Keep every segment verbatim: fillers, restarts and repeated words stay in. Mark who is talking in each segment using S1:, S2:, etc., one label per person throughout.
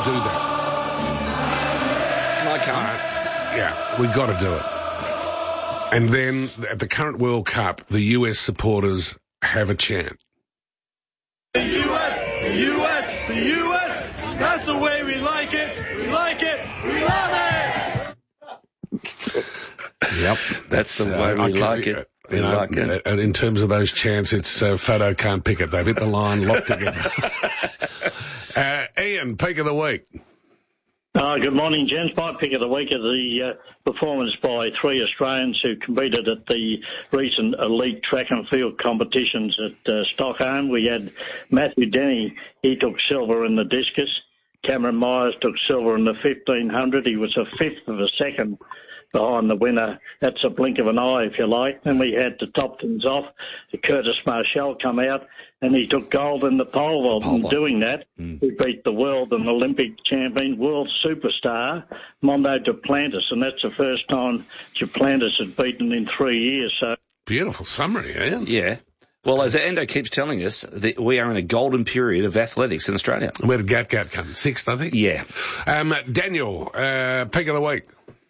S1: do that.
S2: Can I come?
S1: Right. Yeah, we've got to do it. And then at the current World Cup, the U S supporters have a chant.
S3: The U S, the U S, the U S, that's the way we like it, we like it, we love it!
S2: Yep, that's the way we like it. We
S1: You know,
S2: like it.
S1: and in terms of those chants, it's uh, Fado can't pick it. They've hit the line, locked together. uh, Ian, peak of the week.
S4: Uh, good morning, gents. My pick of the week is the uh, performance by three Australians who competed at the recent elite track and field competitions at uh, Stockholm. We had Matthew Denny. He took silver in the discus. Cameron Myers took silver in the fifteen hundred. He was a fifth of a second behind the winner. That's a blink of an eye, if you like. Then we had to top things off. Curtis Marshall come out, and he took gold in the pole vault.
S2: Pole
S4: In
S2: vault.
S4: doing that,
S2: Mm.
S4: he beat the world and Olympic champion, world superstar, Mondo Duplantis, and that's the first time Duplantis had beaten in three years. So
S1: Beautiful summary, Ian.
S2: Yeah. Well, as Endo keeps telling us, that we are in a golden period of athletics in Australia.
S1: Where did Gat Gat come? Sixth, I think?
S2: Yeah.
S1: Um, Daniel, uh, peak of the week.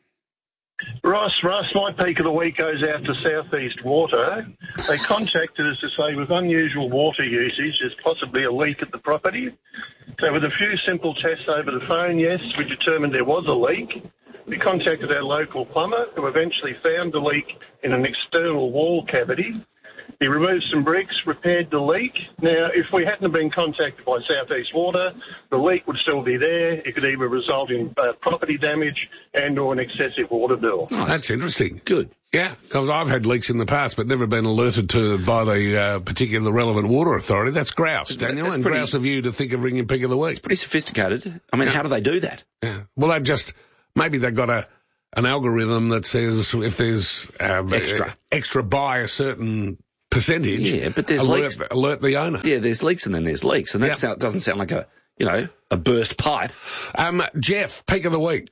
S5: Ross, Ross, my peak of the week goes out to Southeast Water. They contacted us to say with unusual water usage, there's possibly a leak at the property. So with a few simple tests over the phone, yes, we determined there was a leak. We contacted our local plumber, who eventually found the leak in an external wall cavity. He removed some bricks, repaired the leak. Now, if we hadn't been contacted by Southeast Water, the leak would still be there. It could either result in uh, property damage and or an excessive water bill.
S1: Oh, that's interesting.
S2: Good.
S1: Yeah, because I've had leaks in the past, but never been alerted to by the uh, particular relevant water authority. That's grouse, Daniel,
S2: That's
S1: and
S2: pretty-
S1: grouse of you to think of ringing peak of the week.
S2: Pretty sophisticated. I mean, how do they do that?
S1: Yeah. Well, they just maybe they've got a an algorithm that says if there's um,
S2: Extra.
S1: uh, extra by a certain percentage,
S2: Yeah, but there's
S1: alert,
S2: leaks.
S1: alert the owner.
S2: Yeah, there's leaks and then there's leaks, and that
S1: Yeah.
S2: sound, doesn't sound like a, you know, a burst pipe.
S1: Um, Jeff, peak of the week.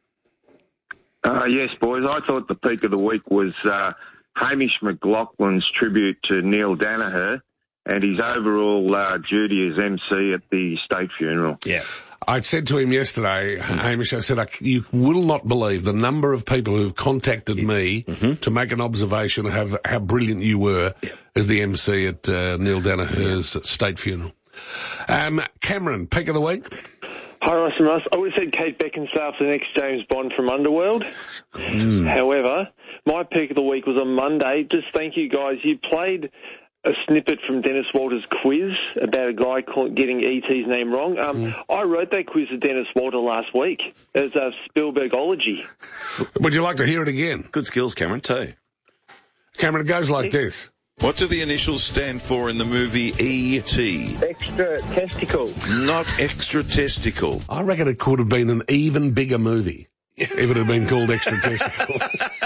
S6: Uh, yes, boys. I thought the peak of the week was uh, Hamish McLaughlin's tribute to Neil Danaher and his overall uh, duty as M C at the state funeral.
S2: Yeah.
S1: I said to him yesterday, Hamish, I said, I, you will not believe the number of people who've contacted me to make an observation of how, how brilliant you were as the M C at uh, Neil Danaher's state funeral. Um, Cameron, peak of the week.
S7: Hi, Ross and Russ. I would have said Kate Beckinsale for the next James Bond from Underworld. However, my pick of the week was on Monday. Just thank you, guys. You played a snippet from Dennis Walter's quiz about a guy call, getting E T's name wrong. Um, I wrote that quiz to Dennis Walter last week. It was a Spielbergology.
S1: Would you like to hear it again?
S2: Good skills, Cameron, too.
S1: Cameron, it goes like this.
S8: What do the initials stand for in the movie E T?
S7: Extra testicle.
S8: Not extra testicle.
S1: I reckon it could have been an even bigger movie if it had been called Extra Testicle.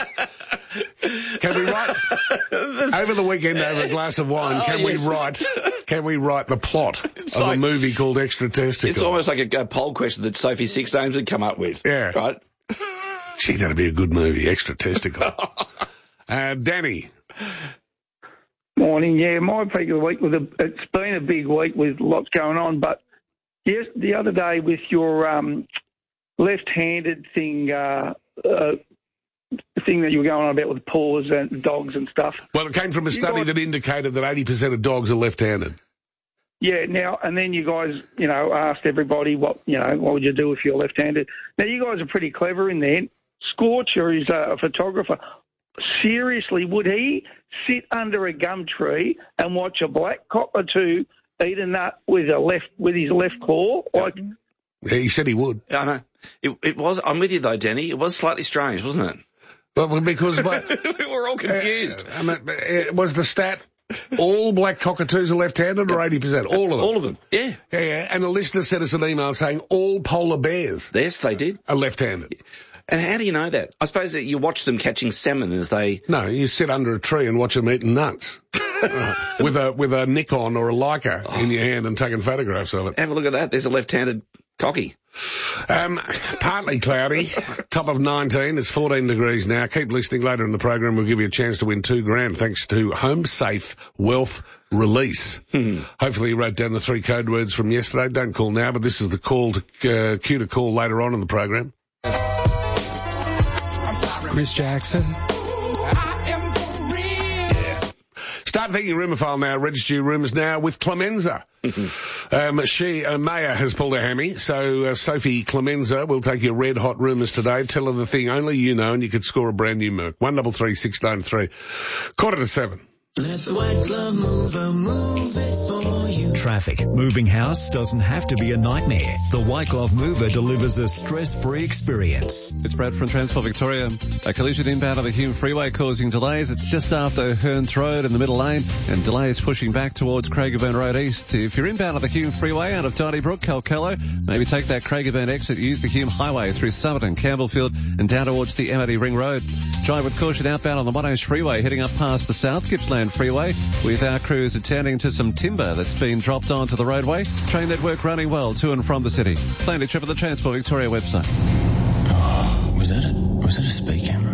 S1: Can we write, over the weekend over a glass of wine, can
S2: Oh,
S1: we
S2: yes.
S1: write, can we write the plot of
S2: like-
S1: a movie called Extra Testicle?
S2: It's almost like a, a poll question that Sophie Six Names had come up with.
S1: Yeah.
S2: Right?
S1: Gee, that'd be a good movie, Extra Testicle. uh, Danny.
S9: Morning, yeah. My peak of the week was a, it's been a big week with lots going on, but yes, the other day with your um, left-handed thing, uh, uh, thing that you were going on about with paws and dogs and stuff.
S1: Well, it came from a
S9: You
S1: study
S9: guys-
S1: that indicated that eighty percent of dogs are left-handed.
S9: Yeah, now, and then you guys, you know, asked everybody what, you know, what would you do if you're left-handed. Now, you guys are pretty clever in there. Scorcher is a photographer. Seriously, would he sit under a gum tree and watch a black cockatoo eat a nut with a left with his left claw? Like,
S1: Yeah, he said he would.
S2: I know. It, it was, I'm with you though, Danny. It was slightly strange, wasn't it?
S1: Well, because but,
S2: we were all confused.
S1: I mean, uh, was the stat all black cockatoos are left-handed or eighty percent? All of them.
S2: All of them. Yeah.
S1: Yeah, yeah. And a listener sent us an email saying all polar bears
S2: Yes, they did.
S1: are left-handed.
S2: And how do you know that? I suppose that you watch them catching salmon as they...
S1: No, you sit under a tree and watch them eating nuts uh, with a with a Nikon or a Leica in your hand and taking photographs of it.
S2: Have a look at that. There's a left-handed Cocky.
S1: Um, partly cloudy, top of nineteen, it's fourteen degrees now. Keep listening. Later in the program we'll give you a chance to win two grand thanks to Home Safe Wealth Release.
S2: Hmm.
S1: Hopefully you wrote down the three code words from yesterday. Don't call now, but this is the call to, uh, cue to call later on in the program.
S10: Chris Jackson.
S1: Start thinking rumour file now. Register your rumours now with Clemenza. um, she, uh, Maya has pulled a hammy, so uh, Sophie Clemenza will take your red hot rumours today. Tell her the thing only you know, and you could score a brand new Merc. One double three six nine three. Quarter to seven.
S11: Let the white glove mover move it for you.
S12: Traffic. Moving house doesn't have to be a nightmare. The White Glove Mover delivers a stress-free experience.
S13: It's Brad from Transport Victoria. A collision inbound of the Hume Freeway causing delays. It's just after Hearns Road in the middle lane, and delays pushing back towards Craigieburn Road East. If you're inbound of the Hume Freeway out of Donnybrook, Calcallo, maybe take that Craigieburn exit, use the Hume Highway through Somerton, Campbellfield, and down towards the M O D Ring Road. Drive with caution outbound on the Monash Freeway, heading up past the South Gippsland Freeway, with our crews attending to some timber that's been dropped onto the roadway. Train network running well to and from the city. Plan a trip at the Transport Victoria website.
S11: Oh, was that a, was that a speed camera?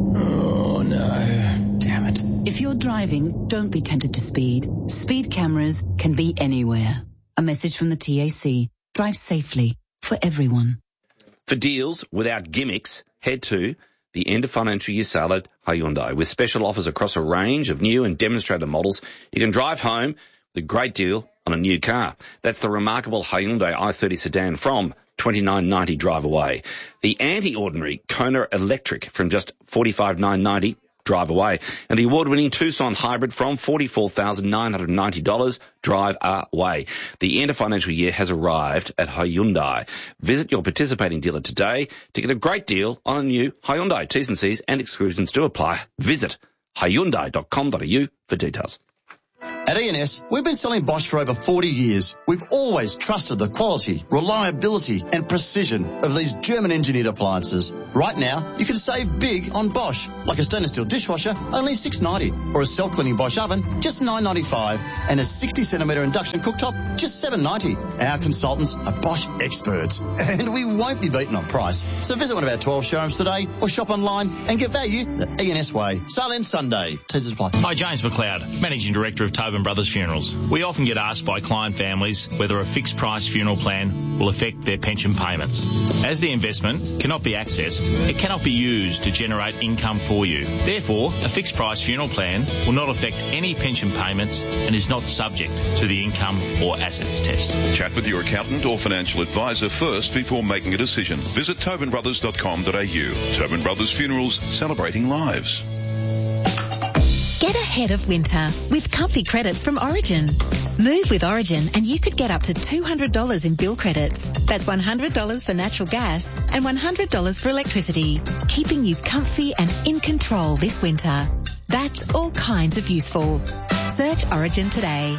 S11: Oh no, damn it.
S14: If you're driving, don't be tempted to speed. Speed cameras can be anywhere. A message from the T A C. Drive safely for everyone.
S2: For deals without gimmicks, head to the end of financial year sale at Hyundai. With special offers across a range of new and demonstrator models, you can drive home with a great deal on a new car. That's the remarkable Hyundai i thirty sedan from twenty-nine ninety drive away. The anti-ordinary Kona Electric from just forty-five thousand nine hundred ninety dollars drive away. And the award-winning Tucson Hybrid from forty-four thousand nine hundred ninety dollars drive away. The end of financial year has arrived at Hyundai. Visit your participating dealer today to get a great deal on a new Hyundai. T's and C's and exclusions do apply. Visit hyundai dot com dot a u for details.
S15: At E and S, we've been selling Bosch for over forty years. We've always trusted the quality, reliability and precision of these German-engineered appliances. Right now, you can save big on Bosch, like a stainless steel dishwasher, only six dollars ninety, or a self-cleaning Bosch oven, just nine dollars ninety-five, and a sixty centimetre induction cooktop, just seven dollars ninety. Our consultants are Bosch experts, and we won't be beaten on price. So visit one of our twelve showrooms today, or shop online and get value the E and S way. Sale ends Sunday. T's apply.
S16: Hi, James McLeod, Managing Director of Tobin Brothers Funerals. We often get asked by client families whether a fixed price funeral plan will affect their pension payments. As the investment cannot be accessed, it cannot be used to generate income for you. Therefore, a fixed price funeral plan will not affect any pension payments and is not subject to the income or assets test.
S8: Chat with your accountant or financial advisor first before making a decision. Visit tobin brothers dot com dot a u. Tobin Brothers Funerals, celebrating lives.
S17: Get ahead of winter with comfy credits from Origin. Move with Origin and you could get up to two hundred dollars in bill credits. That's one hundred dollars for natural gas and one hundred dollars for electricity, keeping you comfy and in control this winter. That's all kinds of useful. Search Origin today.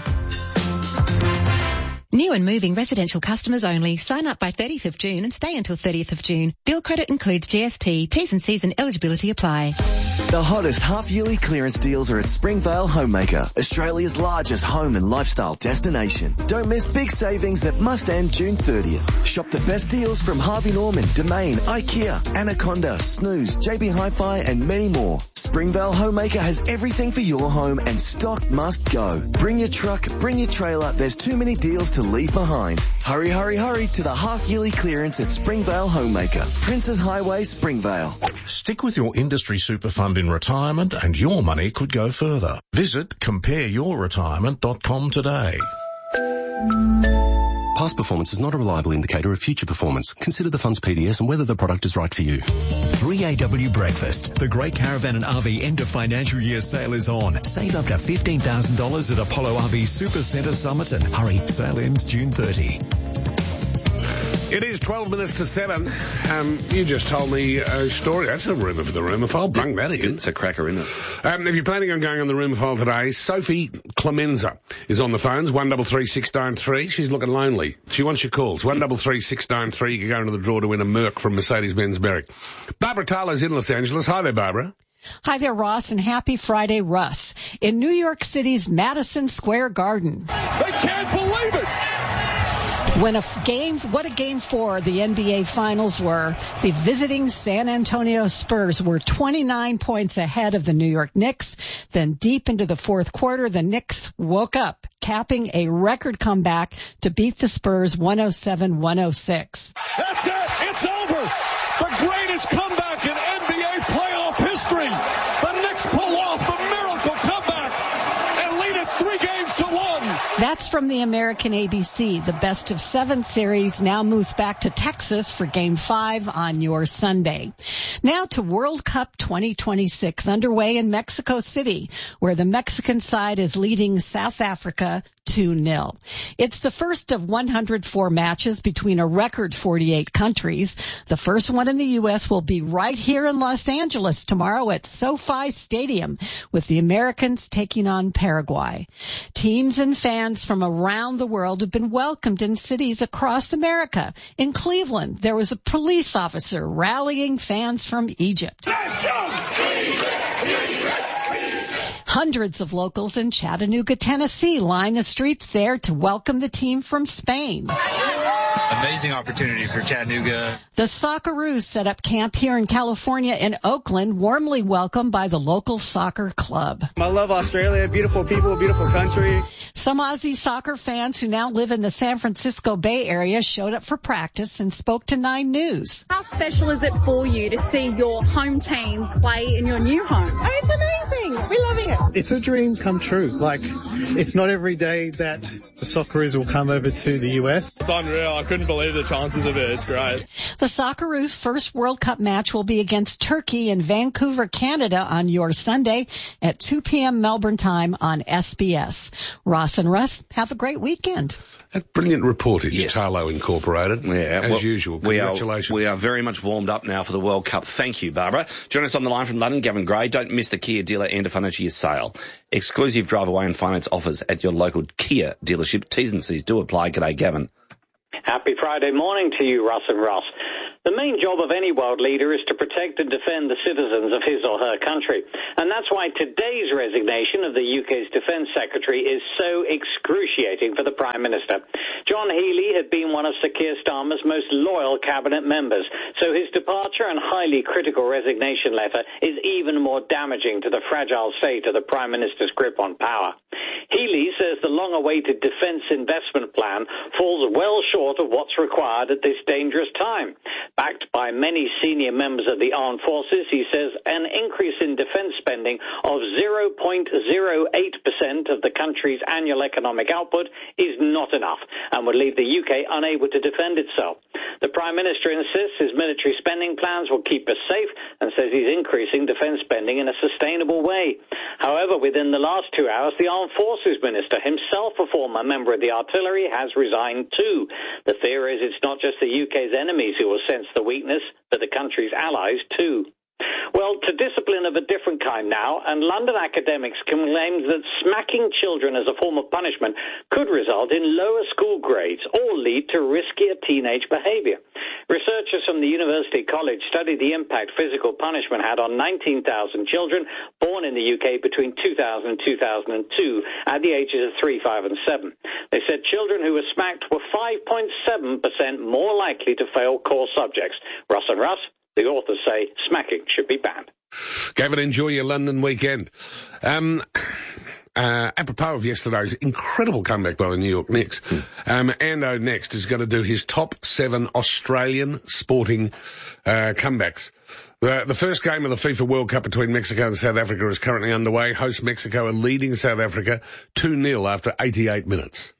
S17: New and moving residential customers only. Sign up by thirtieth of June and stay until thirtieth of June. Bill credit includes G S T. T's and C's and eligibility apply.
S18: The hottest half-yearly clearance deals are at Springvale Homemaker, Australia's largest home and lifestyle destination. Don't miss big savings that must end June thirtieth. Shop the best deals from Harvey Norman, Domain, IKEA, Anaconda, Snooze, J B Hi-Fi and many more. Springvale Homemaker has everything for your home and stock must go. Bring your truck, bring your trailer. There's too many deals to leave behind. Hurry, hurry, hurry to the half-yearly clearance at Springvale Homemaker, Princes Highway, Springvale.
S19: Stick with your industry super fund in retirement and your money could go further. Visit compare your retirement dot com today.
S20: Past performance is not a reliable indicator of future performance. Consider the fund's P D S and whether the product is right for you.
S12: three A W Breakfast. The Great Caravan and R V end of financial year sale is on. Save up to fifteen thousand dollars at Apollo R V Super Centre Somerton. Hurry, sale ends June thirtieth.
S1: It is twelve minutes to seven. Um, you just told me a story. That's a rumour for the rumour file. Bung that in.
S2: It's a cracker, isn't it?
S1: Um, if you're planning on going on the rumour file today, Sophie Clemenza is on the phones, one double three six nine three. She's looking lonely. She wants your calls. one double three six nine three. You can go into the draw to win a Merc from Mercedes-Benz Berwick. Barbara Taylor's in Los Angeles. Hi there, Barbara.
S21: Hi there, Ross, and happy Friday, Russ. In New York City's Madison Square Garden.
S3: They can't believe it!
S21: When a f- game, what a game four the N B A Finals were. The visiting San Antonio Spurs were twenty-nine points ahead of the New York Knicks. Then deep into the fourth quarter, the Knicks woke up, capping a record comeback to beat the Spurs one oh seven one oh six.
S3: That's it. It's over. The greatest comeback in N B A playoff history. The Knicks pull off the miracle comeback and lead it three games to one.
S21: That's from the American A B C. The best of seven series now moves back to Texas for game five on your Sunday. Now to World Cup twenty twenty-six, underway in Mexico City, where the Mexican side is leading South Africa two nil. It's the first of one hundred four matches between a record forty-eight countries. The first one in the U S will be right here in Los Angeles tomorrow at SoFi Stadium, with the Americans taking on Paraguay. Teams and fans from around the world have been welcomed in cities across America. In Cleveland, there was a police officer rallying fans from Egypt. Hundreds of locals in Chattanooga, Tennessee line the streets there to welcome the team from Spain.
S10: Amazing opportunity for Chattanooga.
S21: The Socceroos set up camp here in California in Oakland, warmly welcomed by the local soccer club.
S22: I love Australia, beautiful people, beautiful country.
S21: Some Aussie soccer fans who now live in the San Francisco Bay Area showed up for practice and spoke to Nine News.
S23: How special is it for you to see your home team play in your new home?
S22: Oh, it's amazing. We're loving it. It's a dream come true. Like, it's not every day that the Socceroos will come over to the U S.
S24: It's unreal. I couldn't believe the chances of it. It's great.
S21: The Socceroos' first World Cup match will be against Turkey in Vancouver, Canada on your Sunday at two p.m. Melbourne time on S B S. Ross and Russ, have a great weekend.
S1: That brilliant reportage,
S2: Yes.
S1: Tarlo Incorporated.
S2: Yeah,
S1: as
S2: well,
S1: usual.
S2: We are,
S1: Congratulations.
S2: we are very much warmed up now for the World Cup. Thank you, Barbara. Join us on the line from London, Gavin Gray. Don't miss the Kia dealer end of financial year sale. Exclusive drive away and finance offers at your local Kia dealership. T's and C's do apply. G'day, Gavin.
S25: Happy Friday morning to you, Russ and Ross. The main job of any world leader is to protect and defend the citizens of his or her country. And that's why today's resignation of the U K's Defence Secretary is so excruciating for the Prime Minister. John Healey had been one of Sir Keir Starmer's most loyal cabinet members, so his departure and highly critical resignation letter is even more damaging to the fragile state of the Prime Minister's grip on power. Healey says the long-awaited defence investment plan falls well short of what's required at this dangerous time. Backed by many senior members of the armed forces, he says an increase in defence spending of zero point zero eight percent of the country's annual economic output is not enough and would leave the U K unable to defend itself. The Prime Minister insists his military spending plans will keep us safe and says he's increasing defence spending in a sustainable way. However, within the last two hours, the Armed Forces Minister, himself a former member of the artillery, has resigned too. The fear is it's not just the U K's enemies who will sense the weakness, but the country's allies too. Well, to discipline of a different kind now, and London academics claim that smacking children as a form of punishment could result in lower school grades or lead to riskier teenage behaviour. Researchers from the University College studied the impact physical punishment had on nineteen thousand children born in the U K between two thousand and two thousand two at the ages of three, five and seven. They said children who were smacked were five point seven percent more likely to fail core subjects. Russ and Russ, the authors say smacking should be banned.
S1: Gavin, enjoy your London weekend. Um, uh, apropos of yesterday's incredible comeback by the New York Knicks, um, Ando next is going to do his top seven Australian sporting uh, comebacks. The, the first game of the FIFA World Cup between Mexico and South Africa is currently underway. Host Mexico are leading South Africa two nil after eighty-eight minutes.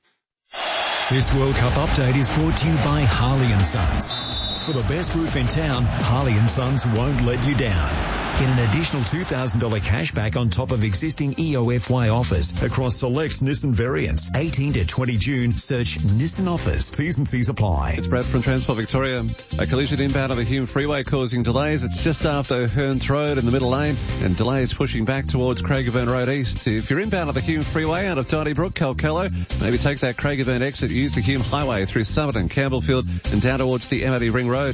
S12: This World Cup update is brought to you by Harley and Sons. For the best roof in town, Harley and Sons won't let you down. Get an additional two thousand dollars cash back on top of existing E O F Y offers across select Nissan variants. eighteen to twenty June, search Nissan offers. T's and C's apply.
S13: It's Brad from Transport Victoria. A collision inbound of the Hume Freeway causing delays. It's just after Hearns Road in the middle lane, and delays pushing back towards Craigieburn Road East. If you're inbound of the Hume Freeway out of Donnybrook, Calcalo, maybe take that Craigieburn exit, use the Hume Highway through Somerton, Campbellfield, and down towards the M O D Ring Road.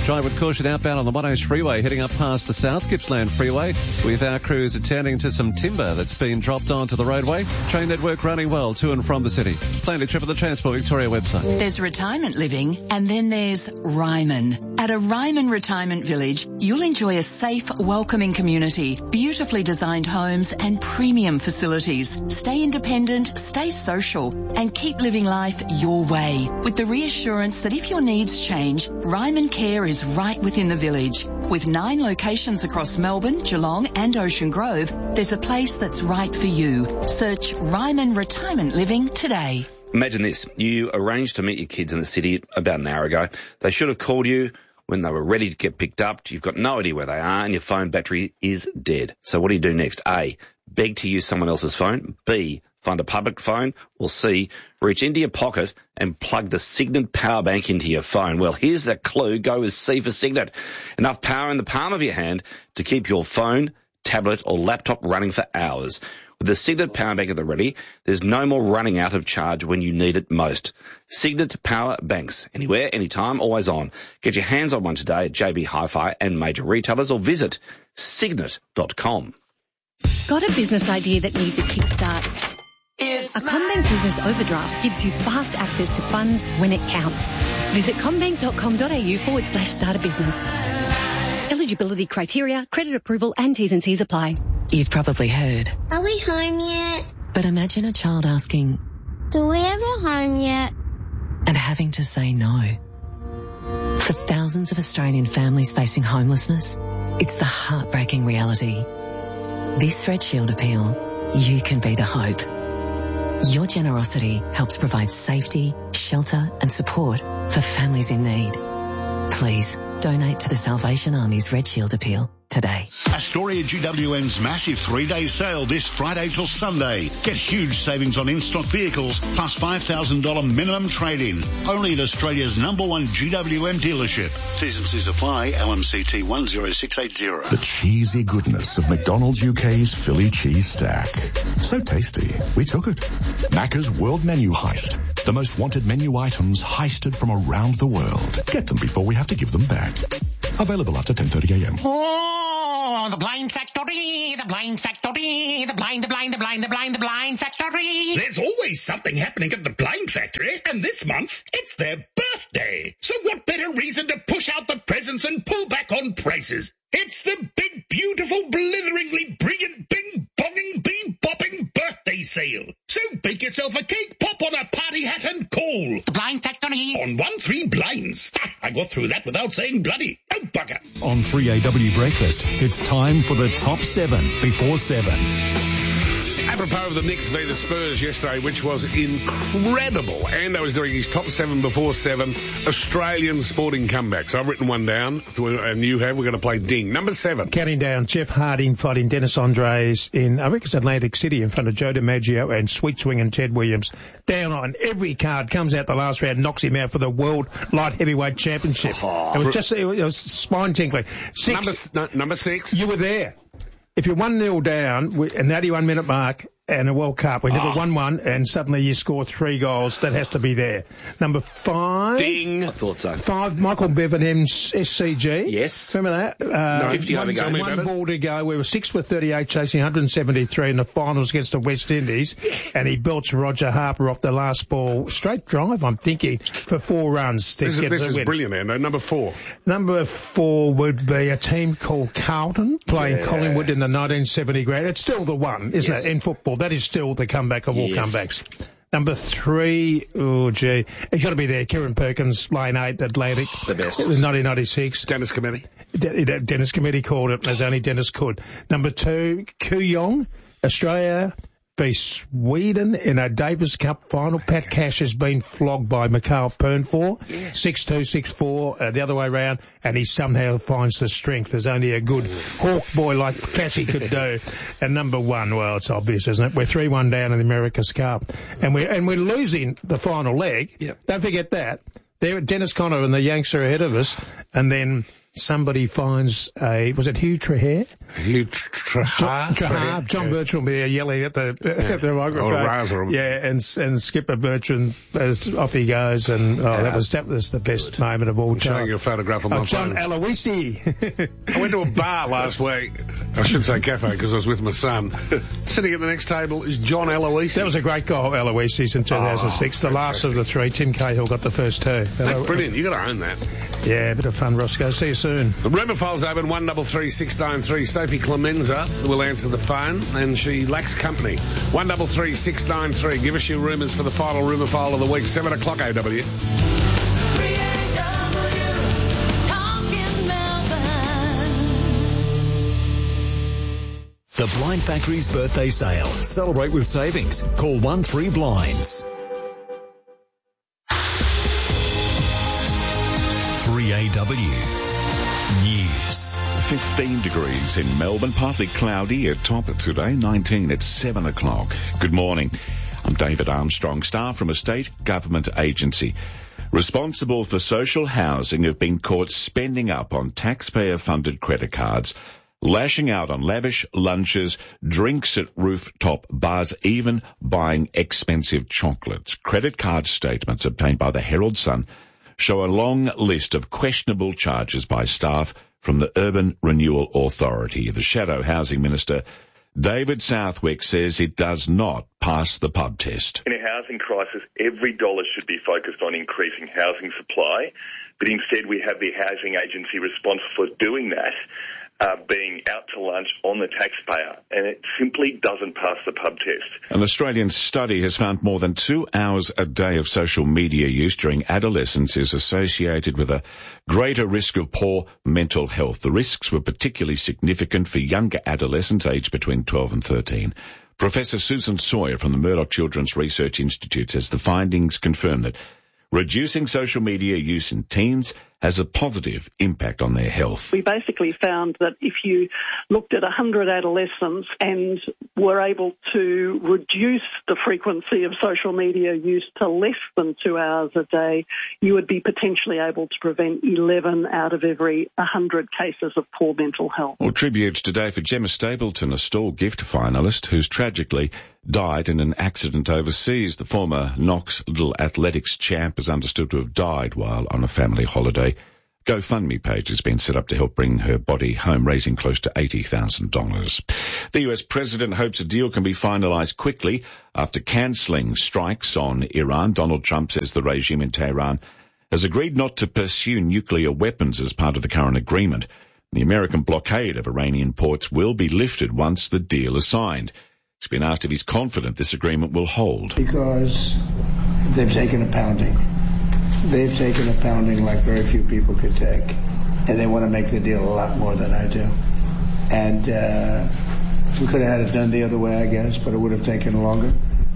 S13: Drive with caution outbound on the Monash Freeway, heading up past the South Gippsland Freeway, with our crews attending to some timber that's been dropped onto the roadway. Train network running well to and from the city. Plan your trip at the Transport Victoria website.
S4: There's retirement living, and then there's Ryman. At a Ryman Retirement Village, you'll enjoy a safe, welcoming community, beautifully designed homes and premium facilities. Stay independent, stay social, and keep living life your way, with the reassurance that if your needs change, Ryman Care is right within the village. With nine locations across Melbourne, Geelong and Ocean Grove, there's a place that's right for you. Search Ryman Retirement Living today.
S2: Imagine this. You arranged to meet your kids in the city about an hour ago. They should have called you when they were ready to get picked up. You've got no idea where they are and your phone battery is dead. So what do you do next? A, beg to use someone else's phone. B, find a public phone. Or C, reach into your pocket and plug the Signet power bank into your phone. Well, here's a clue. Go with C for Signet. Enough power in the palm of your hand to keep your phone, tablet or laptop running for hours. With the Signet power bank at the ready, there's no more running out of charge when you need it most. Signet power banks. Anywhere, anytime, always on. Get your hands on one today at J B Hi-Fi and major retailers or visit signet dot com.
S5: Got a business idea that needs a kickstart? It's a CommBank Business Overdraft gives you fast access to funds when it counts. Visit commbank.com.au forward slash start a business. Eligibility criteria, credit approval and T's and C's apply.
S6: You've probably heard.
S7: Are we home yet?
S6: But imagine a child asking,
S7: Do we have a home yet?
S6: And having to say no. For thousands of Australian families facing homelessness, it's the heartbreaking reality. This Red Shield appeal, you can be the hope. Your generosity helps provide safety, shelter and support for families in need. Please donate to the Salvation Army's Red Shield appeal today.
S9: Astoria G W M's massive three-day sale this Friday till Sunday. Get huge savings on in-stock vehicles plus five thousand dollars minimum trade-in. Only at Australia's number one G W M dealership. T's and C's apply. L M C T one zero six eight zero.
S26: The cheesy goodness of McDonald's U K's Philly cheese stack. So tasty, we took it. Macca's World Menu Heist. The most wanted menu items heisted from around the world. Get them before we have to give them back. Available after ten thirty a.m.
S27: Oh, the blind factory, the blind factory, the blind, the blind, the blind, the blind, the blind factory.
S28: There's always something happening at the blind factory, and this month it's their birthday. So what better reason to push out the presents and pull back on prices? It's the big, beautiful, blitheringly brilliant, bing-bonging, bee-bopping birthday sale. So bake yourself a cake, pop on a party hat and call.
S27: The blind factory.
S28: On one three blinds. Ha, I got through that without saying bloody. Oh, bugger.
S12: On three A W Breakfast, it's time for the top seven before seven.
S1: Apropos of the Knicks v the Spurs yesterday, which was incredible. Ando was doing his top seven before seven Australian sporting comebacks. I've written one down, and you have. We're going to play Ding. Number seven.
S29: Counting down, Jeff Harding fighting Dennis Andres in, I reckon it's Atlantic City, in front of Joe DiMaggio and Sweet Swing and Ted Williams. Down on every card, comes out the last round, knocks him out for the World Light Heavyweight Championship. Oh, it was just, it was spine-tinkling. Six.
S1: Number, no, number six.
S29: You were there. If you're one nil down, an eighty-one minute mark and a World Cup, we never oh. won one, and suddenly you score three goals, that has to be there. Number five.
S2: Ding. I thought so.
S29: Five, Michael Bevan, M S C G.
S2: Yes.
S29: Remember that? Uh,
S2: no, fifty over
S29: one, one ball to go. We were six for thirty-eight, chasing one hundred seventy-three in the finals against the West Indies, and he belts Roger Harper off the last ball. Straight drive, I'm thinking, for four runs.
S1: This is, this is brilliant, Ando. Number four.
S29: Number four would be a team called Carlton, playing yeah. Collingwood in the nineteen seventy grade. It's still the one, isn't yes. it, in football? That is still the comeback of all yes. comebacks. Number three, oh gee, it's got to be there. Kieran Perkins, lane eight, Atlantic.
S2: The best.
S29: It was nineteen ninety-six.
S1: Dennis Cometti.
S29: De- De- Dennis Cometti called it, as only Dennis could. Number two, Kooyong, Australia v Sweden in a Davis Cup final. Pat Cash has been flogged by Mikhail Pernfor, six two, six four, uh, the other way round, and he somehow finds the strength. There's only a good hawk boy like Cashy could do. And number one, well, it's obvious, isn't it? We're three one down in the America's Cup, and we're and we're losing the final leg.
S2: Yep.
S29: Don't forget that. There, Dennis Conner and the Yanks are ahead of us, and then somebody finds a, was it Hugh Trahair?
S1: Hugh Trahair?
S29: Trahair. John yeah. Bertrand will be there yelling at the, yeah. at the microphone. Yeah, and and Skipper Bertrand, as off he goes, and oh, yeah. that was that was the best Good. moment of all time.
S1: Showing you a photograph on
S29: oh,
S1: my
S29: John
S1: phone.
S29: Aloisi.
S1: I went to a bar last week. I should say cafe because I was with my son. Sitting at the next table is John Aloisi.
S29: That was a great goal, Aloisi's in two thousand six. Oh, the last of the three. Tim Cahill got the first two.
S1: That's brilliant. You got to own that.
S29: Yeah, a bit of fun, Roscoe. See you soon.
S1: The rumour file's open, one double three six nine three. Sophie Clemenza will answer the phone, and she lacks company. one double three six nine three. Give us your rumours for the final rumour file of the week. seven o'clock A W.
S12: The Blind Factory's birthday sale. Celebrate with savings. Call one three blinds. three A W News.
S8: fifteen degrees in Melbourne, partly cloudy at top today, nineteen at seven o'clock. Good morning. I'm David Armstrong, staff from a state government agency responsible for social housing have been caught spending up on taxpayer-funded credit cards, lashing out on lavish lunches, drinks at rooftop bars, even buying expensive chocolates. Credit card statements obtained by the Herald Sun show a long list of questionable charges by staff from the Urban Renewal Authority. The Shadow Housing Minister, David Southwick, says it does not pass the pub test.
S11: In a housing crisis, every dollar should be focused on increasing housing supply, but instead we have the housing agency responsible for doing that Uh, being out to lunch on the taxpayer, and it simply doesn't pass the pub test.
S8: An Australian study has found more than two hours a day of social media use during adolescence is associated with a greater risk of poor mental health. The risks were particularly significant for younger adolescents aged between twelve and thirteen. Professor Susan Sawyer from the Murdoch Children's Research Institute says the findings confirm that reducing social media use in teens has a positive impact on their health.
S14: We basically found that if you looked at one hundred adolescents and were able to reduce the frequency of social media use to less than two hours a day, you would be potentially able to prevent eleven out of every one hundred cases of poor mental health.
S8: Well, tributes today for Gemma Stapleton, a Stall gift finalist who's tragically died in an accident overseas. The former Knox Little Athletics champ is understood to have died while on a family holiday. GoFundMe page has been set up to help bring her body home, raising close to eighty thousand dollars. The U S president hopes a deal can be finalised quickly after cancelling strikes on Iran. Donald Trump says the regime in Tehran has agreed not to pursue nuclear weapons as part of the current agreement. The American blockade of Iranian ports will be lifted once the deal is signed. He's been asked if he's confident this agreement will hold.
S15: Because they've taken a pounding. They've taken a pounding like very few people could take. And they want to make the deal a lot more than I do. And uh, we could have had it done the other way, I guess, but it would have taken longer.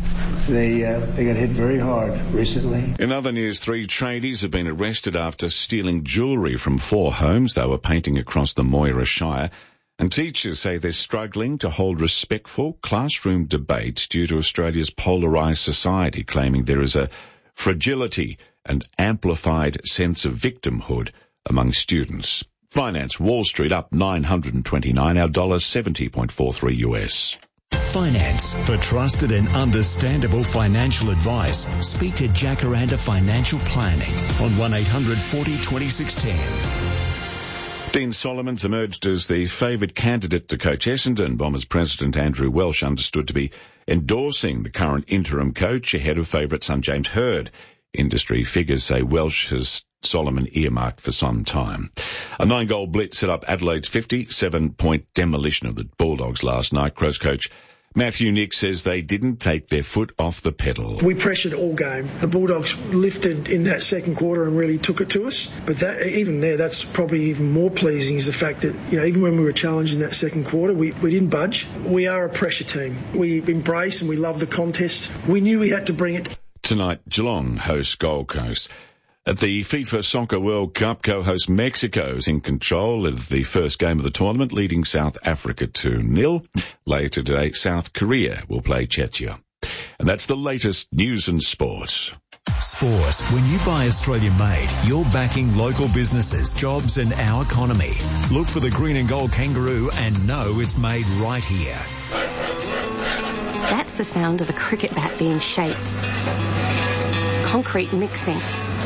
S15: They uh, they got hit very hard recently.
S8: In other news, three tradies have been arrested after stealing jewellery from four homes they were painting across the Moira Shire. And teachers say they're struggling to hold respectful classroom debates due to Australia's polarised society, claiming there is a fragility and amplified sense of victimhood among students. Finance, Wall Street up nine hundred twenty-nine, our dollar seventy point four three U S.
S12: Finance. For trusted and understandable financial advice, speak to Jacaranda Financial Planning on one eight hundred forty twenty-six ten.
S8: Dean Solomon's emerged as the favoured candidate to coach Essendon. Bombers president Andrew Welsh understood to be endorsing the current interim coach ahead of favourite son James Hird. Industry figures say Welsh has Solomon earmarked for some time. A nine-goal blitz set up Adelaide's fifty-seven point demolition of the Bulldogs last night. Crows coach Matthew Nick says they didn't take their foot off the pedal.
S16: We pressured all game. The Bulldogs lifted in that second quarter and really took it to us. But that, even there, that's probably even more pleasing is the fact that, you know, even when we were challenged in that second quarter, we, we didn't budge. We are a pressure team. We embrace and we love the contest. We knew we had to bring it.
S8: Tonight, Geelong hosts Gold Coast. At the FIFA Soccer World Cup, co-host Mexico is in control of the first game of the tournament, leading South Africa two nil. Later today, South Korea will play Czechia. And that's the latest news and sport.
S12: Sport. When you buy Australian made, you're backing local businesses, jobs and our economy. Look for the green and gold kangaroo and know it's made right here.
S3: That's the sound of a cricket bat being shaped. Concrete mixing.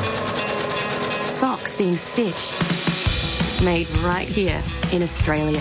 S3: Socks being stitched. Made right here in Australia.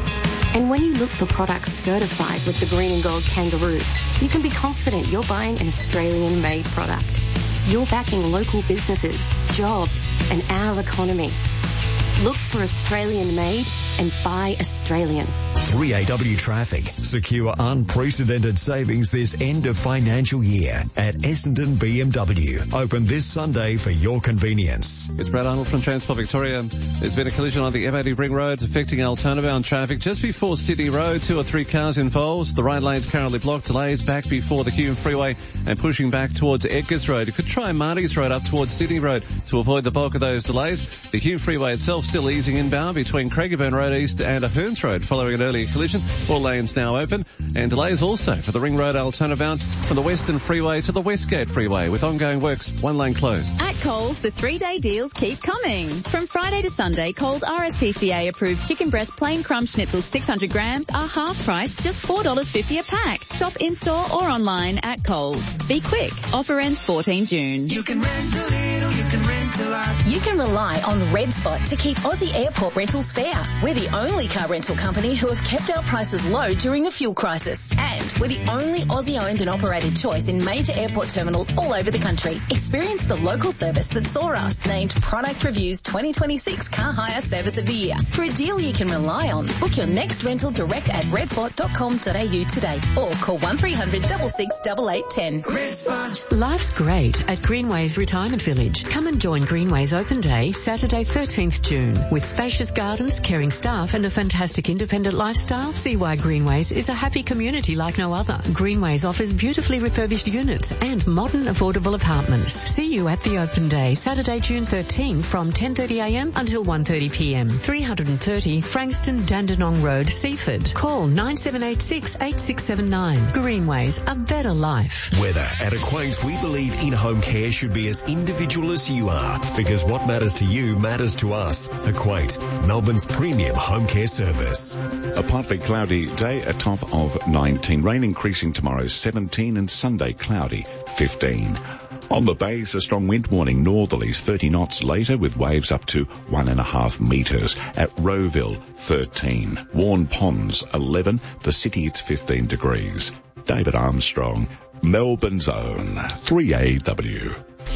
S3: And when you look for products certified with the green and gold kangaroo, you can be confident you're buying an Australian-made product. You're backing local businesses, jobs, and our economy. Look for Australian-made and buy Australian.
S12: three A W Traffic. Secure unprecedented savings this end of financial year at Essendon B M W. Open this Sunday for your convenience.
S13: It's Brad Arnold from Transport Victoria. There's been a collision on the M eighty ring roads affecting Altona-bound traffic just before Sydney Road. Two or three cars involved. The right lane's currently blocked. Delays back before the Hume Freeway and pushing back towards Edgars Road. You could try Marty's Road up towards Sydney Road to avoid the bulk of those delays. The Hume Freeway itself still easing inbound between Craigieburn Road East and Hearns Road following an earlier collision. All lanes now open, and delays also for the Ring Road Altona bound from the Western Freeway to the Westgate Freeway with ongoing works, one lane closed.
S10: At Coles, the three-day deals keep coming. From Friday to Sunday, Coles R S P C A approved chicken breast plain crumb schnitzels six hundred grams are half price, just four dollars fifty a pack. Shop in-store or online at Coles. Be quick. Offer ends fourteenth June.
S17: You can rent a little, you can rent a lot.
S18: You can rely on Red Spot to keep Aussie airport rentals fair. We're the only car rental company who have kept our prices low during the fuel crisis. And we're the only Aussie-owned and operated choice in major airport terminals all over the country. Experience the local service that saw us named Product Review's twenty twenty-six Car Hire Service of the Year. For a deal you can rely on, book your next rental direct at redspot dot com dot a u today or call one three hundred six six eight eight one zero.
S6: Life's great at Greenways Retirement Village. Come and join Greenways Open Day, Saturday thirteenth June. With spacious gardens, caring staff and a fantastic independent lifestyle, see why Greenways is a happy community like no other. Greenways offers beautifully refurbished units and modern affordable apartments. See you at the Open Day, Saturday, June thirteenth from ten thirty a m until one thirty p m. three thirty Frankston Dandenong Road, Seaford. Call nine seven eight six eight six seven nine. Greenways, a better life.
S12: Weather. At Acquaint, we believe in-home care should be as individual as you are, because what matters to you matters to us. Acquaint, Melbourne's premium home care service.
S8: A partly cloudy day, a top of nineteen. Rain increasing tomorrow, seventeen, and Sunday cloudy, fifteen. On the bays, a strong wind warning, northerlies thirty knots later with waves up to one and a half metres. At Rowville, thirteen. Warn Ponds, eleven. The city, it's fifteen degrees. David Armstrong, Melbourne's own, three A W.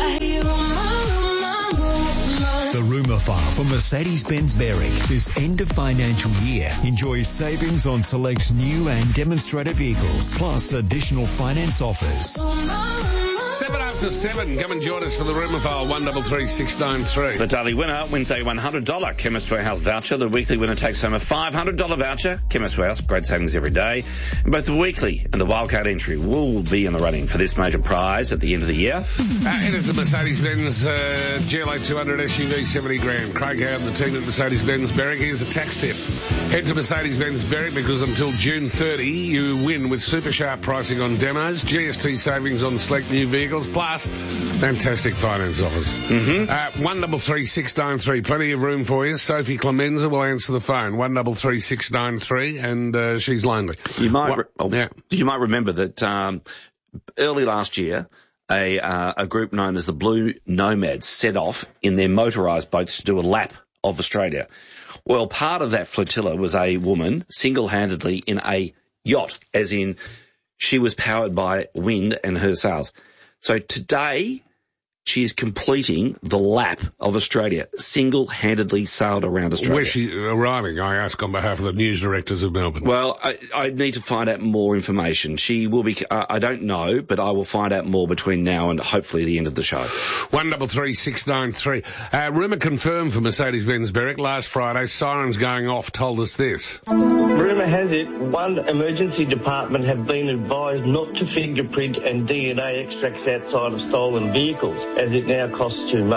S12: The rumour file for Mercedes-Benz Berwick. This end of financial year, enjoy savings on select new and demonstrator vehicles, plus additional finance offers.
S1: Seven after seven. Come and join us for the rumour file, one double three six nine three.
S2: The daily winner wins a one hundred dollars Chemist Warehouse voucher. The weekly winner takes home a five hundred dollars voucher. Chemist Warehouse, great savings every day. And both the weekly and the wildcard entry will be in the running for this major prize at the end of the year.
S1: uh, it is the Mercedes-Benz uh, G L A two hundred S U V, seventy grand. Craig Howard, the team at Mercedes-Benz Berwick. Here's a tax tip. Head to Mercedes-Benz Berwick because until June thirtieth, you win with super sharp pricing on demos, G S T savings on select new vehicles, plus fantastic finance offers.
S2: Mm-hmm.
S1: Uh, one double three six nine three. Plenty of room for you. Sophie Clemenza will answer the phone. One double three six nine three, and uh, she's lonely.
S2: You might, re-
S1: oh, yeah.
S2: You might remember that um, early last year, a uh, a group known as the Blue Nomads set off in their motorised boats to do a lap of Australia. Well, part of that flotilla was a woman single-handedly in a yacht, as in she was powered by wind and her sails. So today, she is completing the lap of Australia, single-handedly sailed around Australia.
S1: Where's she arriving? I ask on behalf of the news directors of Melbourne.
S2: Well, I, I need to find out more information. She will be, uh, I don't know, but I will find out more between now and hopefully the end of the show.
S1: One double three six nine three. Uh, rumour confirmed for Mercedes-Benz Berwick last Friday. Sirens going off told us this.
S19: Rumour has it one emergency department have been advised not to fingerprint and D N A extracts outside of stolen vehicles, as it now costs too much.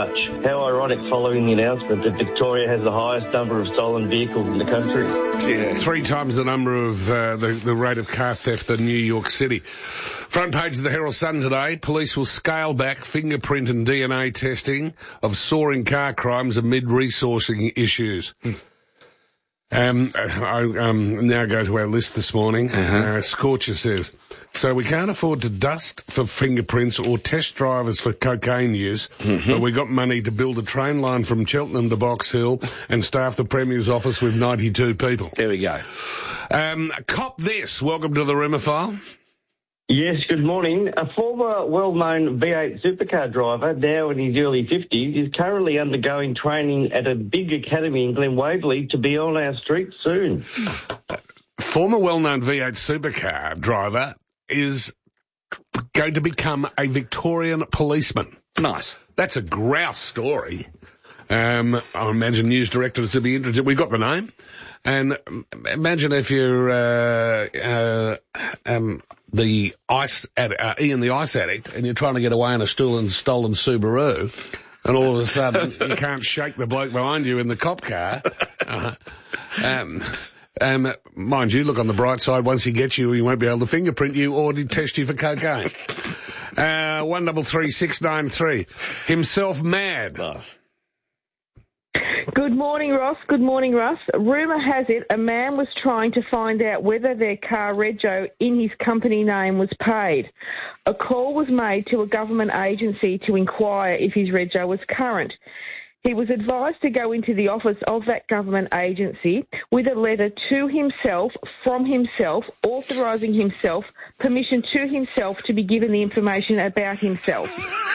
S19: How ironic following the announcement that Victoria has the highest number of stolen vehicles in the country.
S1: Yeah, three times the number of uh, the, the rate of car theft than New York City. Front page of the Herald Sun today, police will scale back fingerprint and D N A testing of soaring car crimes amid resourcing issues. Hmm. Um, I um, now go to our list this morning. Uh-huh. Uh, Scorcher says, so we can't afford to dust for fingerprints or test drivers for cocaine use, mm-hmm. but we got money to build a train line from Cheltenham to Box Hill and staff the Premier's office with ninety-two people.
S2: There we go.
S1: Um, cop this. Welcome to the Rumour File.
S19: Yes, good morning. A former well-known V eight supercar driver, now in his early fifties, is currently undergoing training at a big academy in Glen Waverley to be on our streets soon.
S1: Former well-known V eight supercar driver is going to become a Victorian policeman.
S2: Nice.
S1: That's a grouse story. Um, I imagine news directors will be interested. We've got the name. And imagine if you're uh, uh, um, the ice ad- uh, Ian the ice addict, and you're trying to get away in a stolen stolen Subaru, and all of a sudden you can't shake the bloke behind you in the cop car. Uh, um, um, mind you, look on the bright side. Once he gets you, he won't be able to fingerprint you or test you for cocaine. Uh, one double three six nine three. Himself mad.
S2: Nice.
S4: Good morning, Ross. Good morning, Russ. Rumour has it a man was trying to find out whether their car rego in his company name was paid. A call was made to a government agency to inquire if his rego was current. He was advised to go into the office of that government agency with a letter to himself, from himself, authorising himself, permission to himself to be given the information about himself.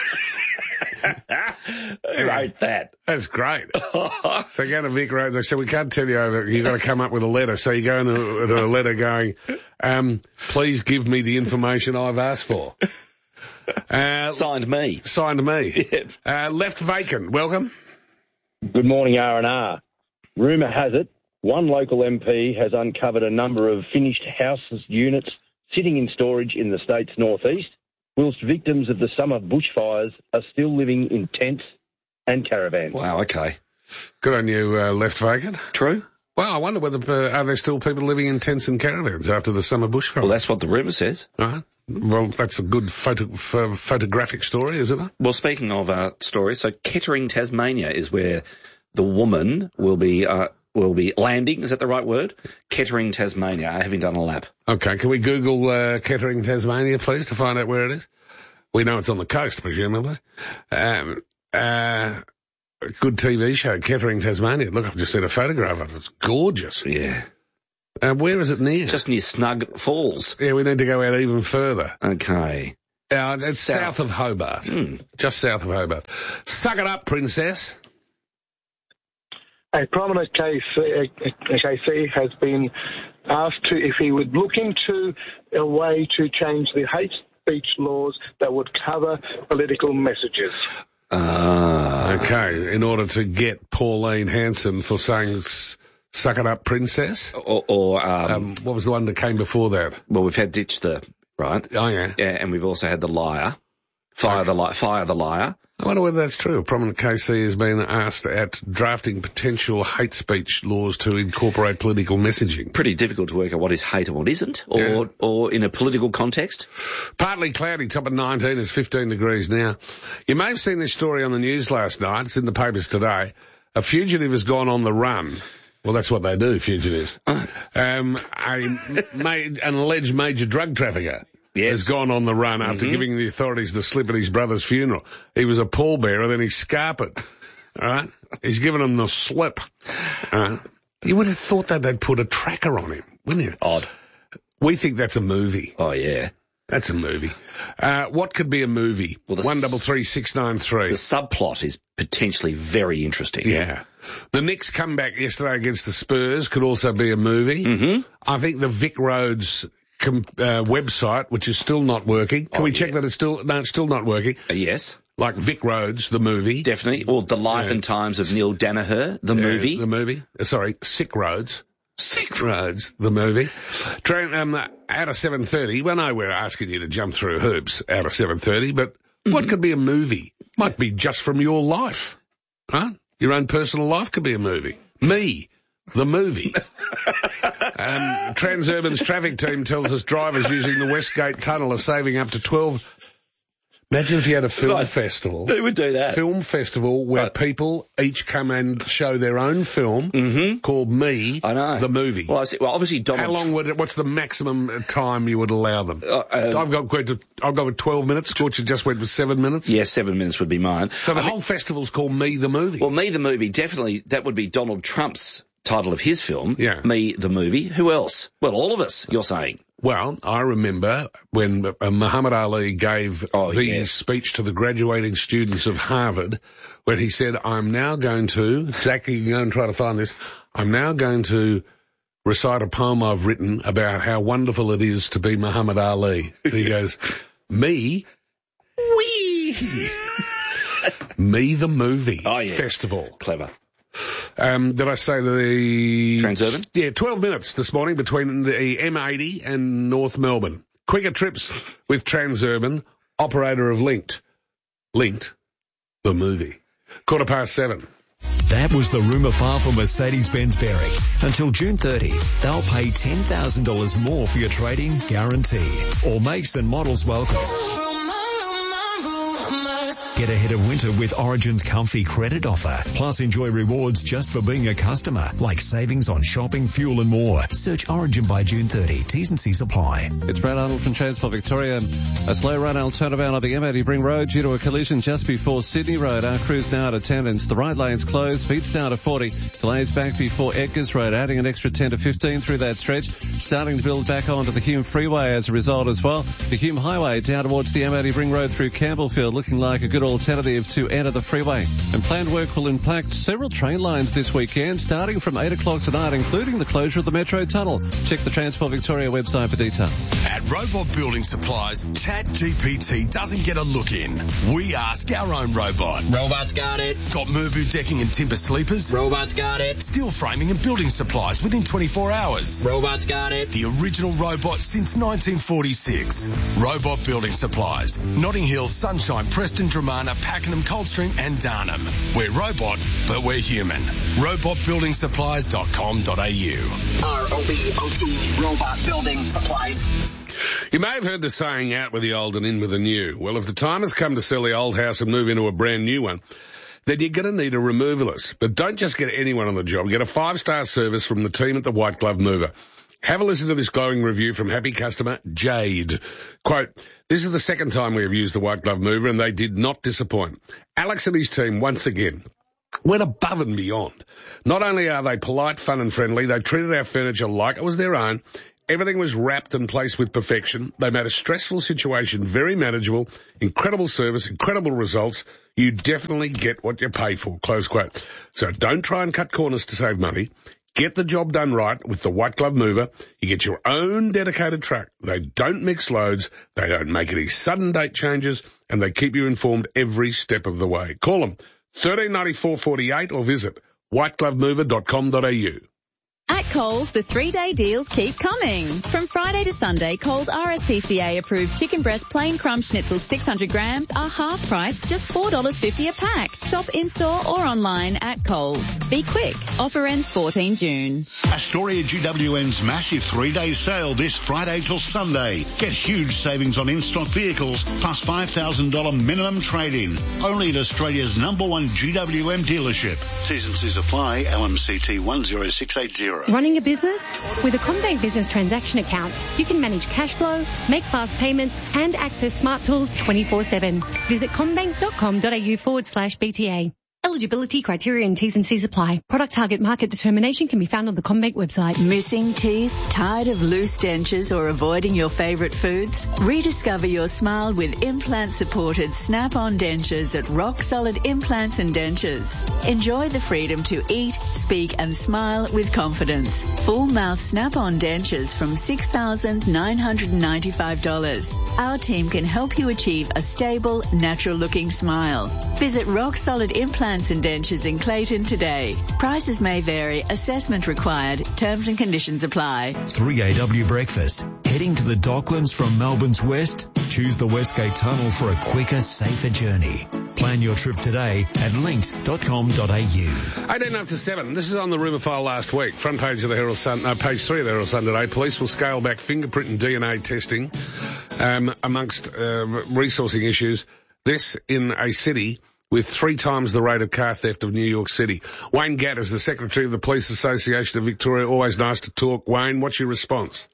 S2: Who wrote that?
S1: That's great. So go to Vic Road. They said, we can't tell you over. You've got to come up with a letter. So you go into to a letter going, um, please give me the information I've asked for. Uh,
S2: signed me.
S1: Signed me. Yep. Uh, left vacant. Welcome.
S5: Good morning, R and R. Rumour has it one local M P has uncovered a number of finished houses units sitting in storage in the state's northeast, whilst victims of the summer bushfires are still living in tents and caravans.
S2: Wow, okay.
S1: Good on you, uh, left vacant.
S2: True.
S1: Well, I wonder whether, uh, are there still people living in tents and caravans after the summer bushfire?
S2: Well, that's what the rumour says.
S1: Right. Well, that's a good photo, f- photographic story, isn't it?
S2: Well, speaking of uh, stories, so Kettering, Tasmania is where the woman will be uh, will be landing. Is that the right word? Kettering, Tasmania, having done a lap.
S1: Okay, can we Google uh, Kettering, Tasmania, please, to find out where it is? We know it's on the coast, presumably. Um, uh, good T V show, Kettering, Tasmania. Look, I've just seen a photograph of it. It's gorgeous.
S2: Yeah.
S1: Uh, where is it near?
S2: Just near Snug Falls.
S1: Yeah, we need to go out even further.
S2: Okay.
S1: Uh, it's south, south of Hobart.
S2: Mm.
S1: Just south of Hobart. Suck it up, princess.
S7: A prominent K C, K C has been asked to if he would look into a way to change the hate speech laws that would cover political messages.
S1: Ah. Okay, in order to get Pauline Hanson for saying... Suck it up, princess?
S2: Or, or um,
S1: um, what was the one that came before that?
S2: Well, we've had Ditch the, right?
S1: Oh, yeah.
S2: Yeah, and we've also had the liar. Fire okay. the li- Fire the liar.
S1: I wonder whether that's true. A prominent K C has been asked at drafting potential hate speech laws to incorporate political messaging.
S2: Pretty difficult to work out what is hate and what isn't, or yeah. or in a political context.
S1: Partly cloudy, top of nineteen, it's fifteen degrees now. You may have seen this story on the news last night. It's in the papers today. A fugitive has gone on the run. Well, that's what they do, fugitives. Um, a made, an alleged major drug trafficker
S2: yes.
S1: has gone on the run after
S2: mm-hmm.
S1: giving the authorities the slip at his brother's funeral. He was a pallbearer, then he scarpered. All right? He's given him the slip. Uh, you would have thought that they'd put a tracker on him, wouldn't you?
S2: Odd.
S1: We think that's a movie.
S2: Oh, yeah.
S1: That's a movie. Uh, what could be a movie?
S2: Well,
S1: One double three six nine three.
S2: The subplot is potentially very interesting.
S1: Yeah. The Knicks comeback yesterday against the Spurs could also be a movie.
S2: Mm-hmm.
S1: I think the Vic Roads com- uh, website, which is still not working. Can
S2: oh,
S1: we
S2: yeah.
S1: check that it's still, no, it's still not working?
S2: Uh, yes.
S1: Like Vic Roads, the movie.
S2: Definitely. Or The Life yeah. and Times of Neil Danaher, the
S1: yeah,
S2: movie.
S1: The movie. Uh, sorry, Sick Roads.
S2: Sick
S1: Roads, the movie. Tra- um, out of seven thirty, well, no, we're asking you to jump through hoops out of seven thirty, but mm-hmm. what could be a movie? Might be just from your life. Right? Your own personal life could be a movie. Me, the movie. um, Transurban's traffic team tells us drivers using the Westgate Tunnel are saving up to twelve... Imagine if you had a film
S2: Right.
S1: festival.
S2: Who would do that?
S1: Film festival where
S2: Right.
S1: people each come and show their own film
S2: Mm-hmm.
S1: called Me,
S2: I know.
S1: the movie.
S2: Well, I see, well obviously Donald...
S1: How long would it, what's the maximum time you would allow them?
S2: Uh, um,
S1: I've got quite to, I've got with twelve minutes. Scorcher just went with seven minutes.
S2: Yeah, seven minutes would be mine.
S1: So the
S2: I
S1: whole
S2: mean,
S1: festival's called Me, the movie.
S2: Well, Me, the movie, definitely, that would be Donald Trump's title of his film.
S1: Yeah.
S2: Me, the movie. Who else? Well, all of us, you're saying.
S1: Well, I remember when uh, Muhammad Ali gave
S2: Oh,
S1: the
S2: yes.
S1: speech to the graduating students of Harvard, when he said, I'm now going to, exactly, you can go and try to find this, I'm now going to recite a poem I've written about how wonderful it is to be Muhammad Ali. He goes, me, wee, Me the movie
S2: Oh, yeah.
S1: festival.
S2: Clever.
S1: Um, did I say the...
S2: Transurban?
S1: Yeah, twelve minutes this morning between the M eighty and North Melbourne. Quicker trips with Transurban, operator of Linked. Linked, the movie. Quarter past seven.
S12: That was the rumour file for Mercedes-Benz Berwick. Until June thirtieth, they'll pay ten thousand dollars more for your trade-in, guaranteed. All makes and models welcome. Get ahead of winter with Origin's comfy credit offer. Plus enjoy rewards just for being a customer, like savings on shopping, fuel and more. Search Origin by June thirtieth. T's and C's apply.
S13: It's Brad Arnold from Transport Victoria. A slow run out turnabout on the M eighty Bring Road due to a collision just before Sydney Road. Our crew's now at attendance. The right lane's closed. Speed's down to forty. Delays back before Edgars Road, adding an extra ten to fifteen through that stretch. Starting to build back onto the Hume Freeway as a result as well. The Hume Highway down towards the M eighty Bring Road through Campbellfield, looking like a good alternative to enter the freeway. And planned work will impact several train lines this weekend, starting from eight o'clock tonight, including the closure of the Metro Tunnel. Check the Transport Victoria website for details.
S9: At Robot Building Supplies, ChatGPT doesn't get a look in. We ask our own robot.
S20: Robot's got it.
S9: Got Mervu decking and timber sleepers?
S20: Robot's got it.
S9: Steel framing and building supplies within twenty-four hours.
S20: Robot's got it.
S9: The original robot since nineteen forty-six. Robot Building Supplies. Notting Hill, Sunshine, Preston, Dramana, Pakenham, Coldstream and Darnham. We're robot, but we're human. robot building supplies dot com dot a u.
S20: R O B O T, Robot Building Supplies.
S1: You may have heard the saying, out with the old and in with the new. Well, if the time has come to sell the old house and move into a brand new one, then you're going to need a removalist. But don't just get anyone on the job. Get a five-star service from the team at the White Glove Mover. Have a listen to this glowing review from happy customer Jade. Quote, this is the second time we have used the White Glove Mover and they did not disappoint. Alex and his team, once again, went above and beyond. Not only are they polite, fun and friendly, they treated our furniture like it was their own. Everything was wrapped and placed with perfection. They made a stressful situation very manageable. Incredible service, incredible results. You definitely get what you pay for. Close quote. So don't try and cut corners to save money. Get the job done right with the White Glove Mover. You get your own dedicated truck. They don't mix loads. They don't make any sudden date changes, and they keep you informed every step of the way. Call them thirteen ninety-four forty-eight or visit white glove mover dot com dot a u.
S10: At Coles, the three-day deals keep coming. From Friday to Sunday, Coles R S P C A-approved chicken breast plain crumb schnitzels six hundred grams are half price, just four dollars fifty a pack. Shop in-store or online at Coles. Be quick. Offer ends fourteenth June.
S28: Astoria G W N's massive three-day sale this Friday till Sunday. Get huge savings on in-stock vehicles plus five thousand dollars minimum trade-in. Only at Australia's number one G W M dealership. T's and C's apply. L M C T one zero six eight zero.
S21: Running a business? With a CommBank Business Transaction Account, you can manage cash flow, make fast payments, and access smart tools twenty-four seven. Visit commbank dot com dot a u forward slash B T A. Eligibility criteria and T's and C's apply. Product target market determination can be found on the CommBank website.
S22: Missing teeth? Tired of loose dentures or avoiding your favourite foods? Rediscover your smile with implant-supported Snap-on dentures at Rock Solid Implants and Dentures. Enjoy the freedom to eat, speak and smile with confidence. Full mouth Snap-on dentures from six thousand nine hundred ninety-five dollars. Our team can help you achieve a stable, natural-looking smile. Visit Rock Solid Implants and Dentures in Clayton today. Prices may vary. Assessment required. Terms and conditions apply.
S12: three A W breakfast. Heading to the Docklands from Melbourne's west? Choose the Westgate Tunnel for a quicker, safer journey. Plan your trip today at linkt dot com dot a u.
S1: eighteen after seven. This is on the rumour file last week. Front page of the Herald Sun, no, page three of the Herald Sun today. Police will scale back fingerprint and D N A testing, um, amongst uh, resourcing issues. This in a city with three times the rate of car theft of New York City. Wayne Gatt is the Secretary of the Police Association of Victoria. Always nice to talk. Wayne, what's your response?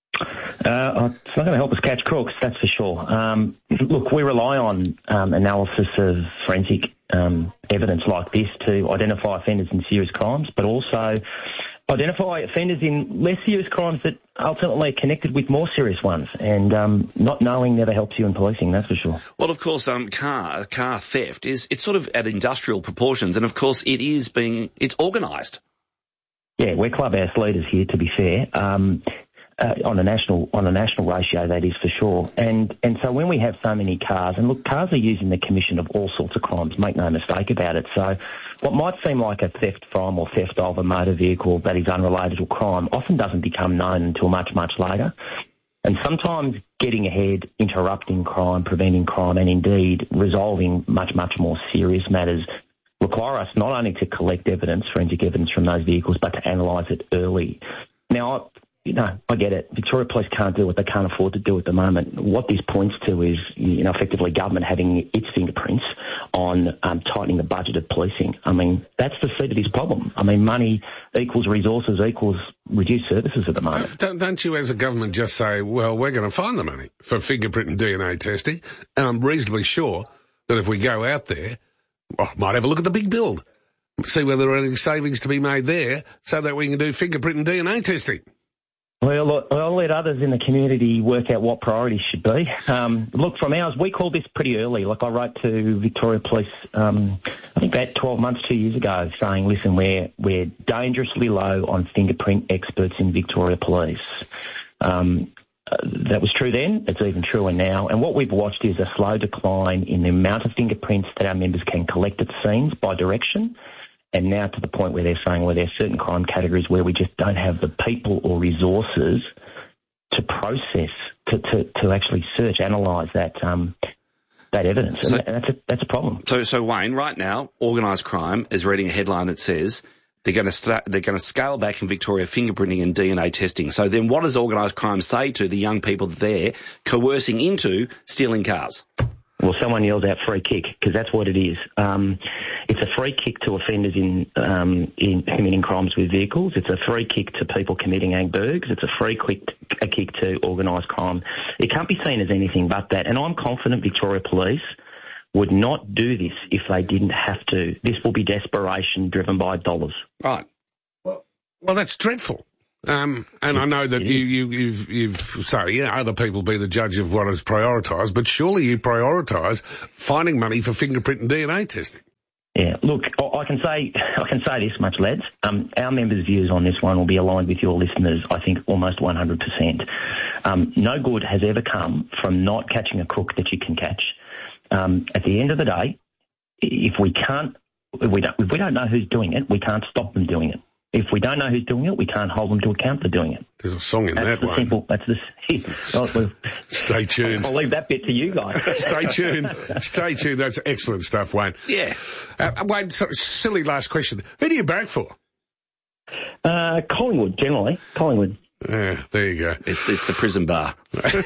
S11: Uh, it's not going to help us catch crooks, that's for sure. Um, look, we rely on um, analysis of forensic um, evidence like this to identify offenders in serious crimes, but also identify offenders in less serious crimes that ultimately are connected with more serious ones. And um, not knowing never helps you in policing, that's for sure.
S2: Well, of course, um, car car theft is it's sort of at industrial proportions, and of course, it is being it's organised.
S11: Yeah, we're clubhouse leaders here, to be fair. Um, Uh, on a national on a national ratio, that is for sure. And and so when we have so many cars, and look, cars are used in the commission of all sorts of crimes, make no mistake about it. So what might seem like a theft from or theft of a motor vehicle that is unrelated to crime often doesn't become known until much, much later. And sometimes getting ahead, interrupting crime, preventing crime, and indeed resolving much, much more serious matters require us not only to collect evidence, forensic evidence from those vehicles, but to analyse it early. Now, You know, I get it. Victoria Police can't do it. They can't afford to do it at the moment. What this points to is, you know, effectively government having its fingerprints on um, tightening the budget of policing. I mean, that's the seed of this problem. I mean, money equals resources equals reduced services at the moment.
S1: Don't, don't you as a government just say, well, we're going to find the money for fingerprint and D N A testing, and I'm reasonably sure that if we go out there, well, might have a look at the big build, see whether there are any savings to be made there so that we can do fingerprint and D N A testing.
S11: Well, look, I'll let others in the community work out what priorities should be. Um, look, from ours, we called this pretty early. Like I wrote to Victoria Police, um, I think about twelve months, two years ago, saying, listen, we're, we're dangerously low on fingerprint experts in Victoria Police. Um, uh, that was true then. It's even truer now. And what we've watched is a slow decline in the amount of fingerprints that our members can collect at scenes by direction. And now to the point where they're saying, well, there's certain crime categories where we just don't have the people or resources to process, to, to, to actually search, analyse that um, that evidence. So, and that's a, that's a problem.
S2: So, so Wayne, right now, organised crime is reading a headline that says they're going to st- they're going to scale back in Victoria fingerprinting and D N A testing. So then, what does organised crime say to the young people that they're coercing into stealing cars?
S11: Well, someone yells out free kick, because that's what it is. Um, it's a free kick to offenders in, um, in committing crimes with vehicles. It's a free kick to people committing agburgs. It's a free kick, a kick to organised crime. It can't be seen as anything but that. And I'm confident Victoria Police would not do this if they didn't have to. This will be desperation driven by dollars.
S1: Right. Well, well, that's dreadful. Um, and I know that you, you, you've, you've, so, yeah, other people be the judge of what is prioritised, but surely you prioritise finding money for fingerprint and D N A testing.
S11: Yeah, look, I can say, I can say this much, lads. Um, our members' views on this one will be aligned with your listeners, I think, almost one hundred percent. Um, no good has ever come from not catching a crook that you can catch. Um, at the end of the day, if we can't, if we don't, if we don't know who's doing it, we can't stop them doing it. If we don't know who's doing it, we can't hold them to account for doing it.
S1: There's a song in
S11: that's
S1: that
S11: the
S1: one.
S11: Simple, that's the well,
S1: Stay tuned.
S11: I'll leave that bit to you guys.
S1: Stay tuned. Stay tuned. That's excellent stuff, Wayne.
S2: Yeah.
S1: Uh, Wayne, so, silly last question. Who do you barrack for?
S11: Uh, Collingwood, generally. Collingwood.
S1: Yeah, there you go.
S2: It's, it's the prison bar.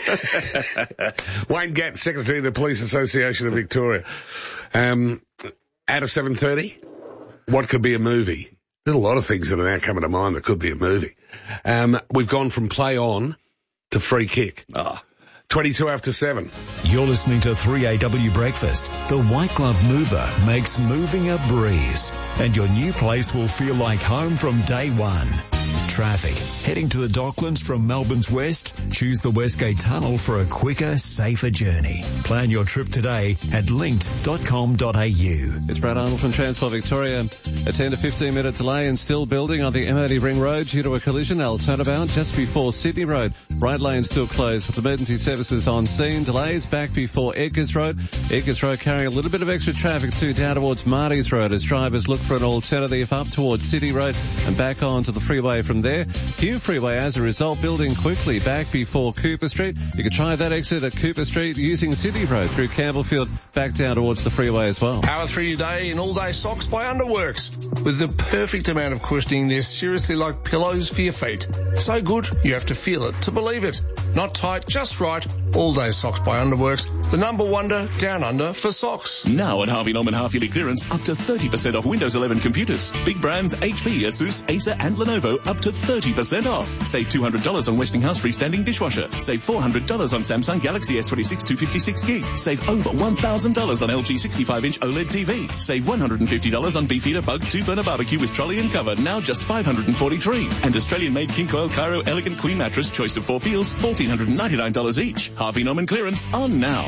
S1: Wayne Gatt, Secretary of the Police Association of Victoria. Um, out of seven thirty, what could be a movie? There's a lot of things that are now coming to mind that could be a movie. Um, we've gone from play on to free kick.
S2: Oh.
S1: twenty-two after seven.
S12: You're listening to three A W Breakfast. The White Glove Mover makes moving a breeze, and your new place will feel like home from day one. Traffic. Heading to the Docklands from Melbourne's west? Choose the Westgate Tunnel for a quicker, safer journey. Plan your trip today at linkt dot com dot a u.
S13: It's Brad Arnold from Transport Victoria. A ten to fifteen minute delay and still building on the M eighty Ring Road due to a collision. I'll turn about just before Sydney Road. Right lane still closed with emergency services on scene. Delays back before Edgars Road. Edgars Road carrying a little bit of extra traffic too down towards Marty's Road as drivers look for an alternative up towards City Road and back onto the freeway from Junction there. Hume Freeway, as a result, building quickly back before Cooper Street. You can try that exit at Cooper Street using Sydney Road through Campbellfield back down towards the freeway as well.
S14: Power through your day in all-day socks by Underworks. With the perfect amount of cushioning, they're seriously like pillows for your feet. So good, you have to feel it to believe it. Not tight, just right. All-day socks by Underworks. The number wonder down under for socks.
S15: Now at Harvey Norman half-yearly clearance, up to thirty percent off Windows eleven computers. Big brands H P, Asus, Acer and Lenovo up to thirty percent off. Save two hundred dollars on Westinghouse freestanding dishwasher. Save four hundred dollars on Samsung Galaxy S twenty-six two fifty-six gig. Save over one thousand dollars on L G sixty-five inch OLED T V. Save one hundred fifty dollars on Beefeater Bug two burner barbecue with trolley and cover, now just five hundred forty-three dollars. And Australian-made King Coil Cairo Elegant Queen Mattress, choice of four feels, one thousand four hundred ninety-nine dollars each. Harvey Norman clearance on now.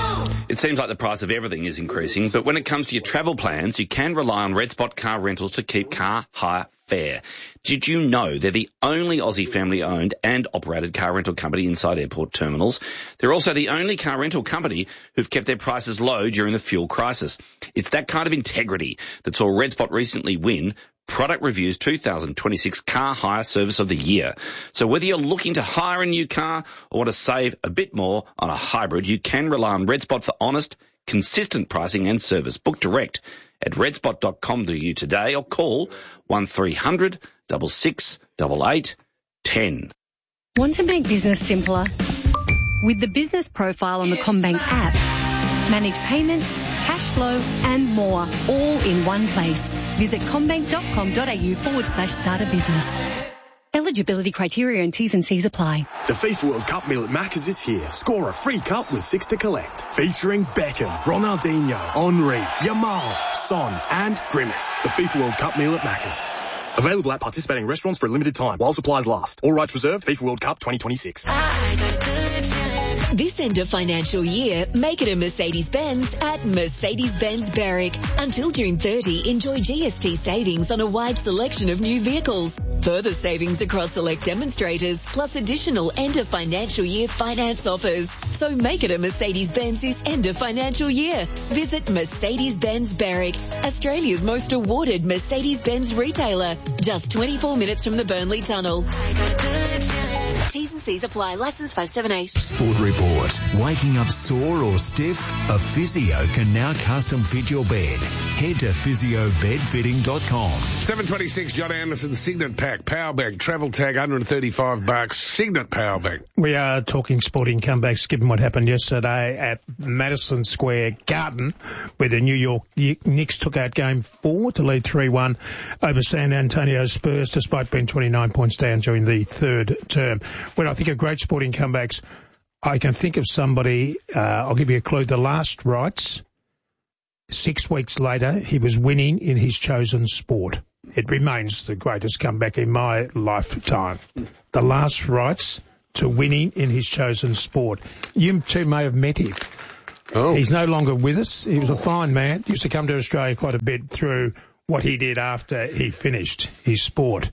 S2: It seems like the price of everything is increasing, but when it comes to your travel plans, you can rely on Red Spot Car Rentals to keep car hire fair. Did you know they're the only Aussie family-owned and operated car rental company inside airport terminals? They're also the only car rental company who've kept their prices low during the fuel crisis. It's that kind of integrity that saw Red Spot recently win Product Review's two thousand twenty-six Car Hire Service of the Year. So whether you're looking to hire a new car or want to save a bit more on a hybrid, you can rely on Red Spot for honest, consistent pricing and service. Book direct at red spot dot com dot a u today or call one three hundred, six six eight eight, one zero.
S21: Want to make business simpler? With the business profile on the CommBank app, manage payments, cash flow and more, all in one place. Visit commbank dot com dot a u forward slash start a business. Eligibility criteria and T's and C's apply.
S16: The FIFA World Cup meal at Macca's is here. Score a free cup with six to collect. Featuring Beckham, Ronaldinho, Henry, Yamal, Son and Grimace. The FIFA World Cup meal at Macca's. Available at participating restaurants for a limited time while supplies last. All rights reserved. FIFA World Cup twenty twenty-six.
S23: This end of financial year, make it a Mercedes-Benz at Mercedes-Benz Berwick. Until June thirtieth, enjoy G S T savings on a wide selection of new vehicles. Further savings across select demonstrators, plus additional end of financial year finance offers. So make it a Mercedes-Benz this end of financial year. Visit Mercedes-Benz Berwick, Australia's most awarded Mercedes-Benz retailer. Just twenty-four minutes from the Burnley Tunnel. T's and C's apply. Licence five seven eight.
S12: Sport Report. Waking up sore or stiff? A physio can now custom fit your bed. Head to physio bed fitting dot com.
S1: seven twenty-six, John Anderson, Signet Pack, Power Bank, Travel Tag, one hundred thirty-five bucks, Signet Power Bank.
S24: We are talking sporting comebacks given what happened yesterday at Madison Square Garden, where the New York Knicks took out game four to lead three one over San Antonio Spurs, despite being twenty-nine points down during the third term. When I think of great sporting comebacks, I can think of somebody, uh, I'll give you a clue, the last rights, six weeks later, he was winning in his chosen sport. It remains the greatest comeback in my lifetime. The last rights to winning in his chosen sport. You two may have met him.
S1: Oh.
S24: He's no longer with us. He was a fine man. Used to come to Australia quite a bit through what he did after he finished his sport.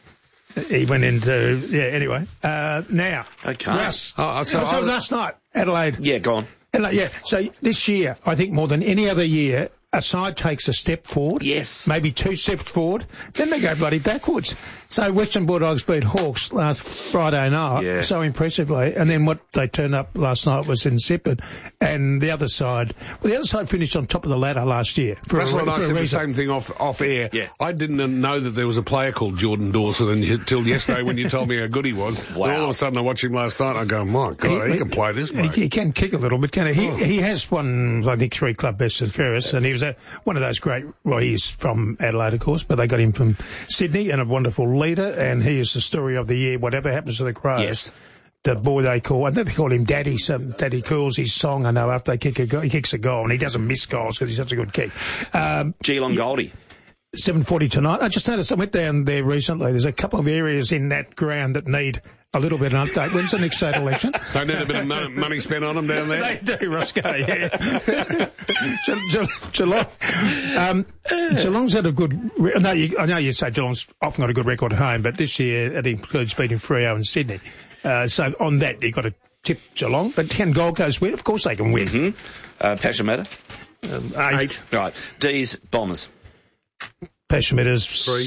S24: He went into, yeah, anyway. Uh, now.
S2: Okay.
S24: Russ.
S1: Oh, I'll
S24: so, so last night, Adelaide.
S2: Yeah, go on.
S24: Adelaide, yeah. So this year, I think more than any other year, a side takes a step forward.
S2: Yes.
S24: Maybe two steps forward. Then they go bloody backwards. So Western Bulldogs beat Hawks last Friday night.
S2: Yeah.
S24: So impressively. And then what they turned up last night was insipid. And the other side, well, the other side finished on top of the ladder last year. For
S1: Russell
S24: a,
S1: and I
S24: for a
S1: said the
S24: reason.
S1: same thing off off air.
S2: Yeah.
S1: I didn't know that there was a player called Jordan Dawson until yesterday when you told me how good he was.
S2: Wow.
S1: And all of a sudden I watched him last night and I go, my God, he, he can play this, mate.
S24: He, he can kick a little bit, can he?
S1: Oh.
S24: He, he has won, I think, three club bests and fairest, and he was a, one of those great, well, he's from Adelaide, of course, but they got him from Sydney, and a wonderful leader, and he is the story of the year, whatever happens to the Crows.
S2: Yes.
S24: The boy they call, I think they call him Daddy, some Daddy Cools, his song, I know, after they kick a goal, he kicks a goal, and he doesn't miss goals because he's such a good kick. Um,
S2: Geelong Goldie.
S24: seven forty tonight. I just noticed I went down there recently. There's a couple of areas in that ground that need a little bit of an update. When's the next state election?
S1: They need a bit of money, money spent on them down there.
S24: They do, Roscoe, yeah. Geelong, um, Geelong's had a good, I know, you, I know you say Geelong's often got a good record at home, but this year it includes beating Freo in Sydney. Uh, so on that, you've got to tip Geelong, but can Gold Coast win? Of course they can win.
S2: Mm-hmm. Uh, Pashamata?
S24: Um, eight.
S2: Eight. Right. D's Bombers.
S24: Pashamata's
S1: Three.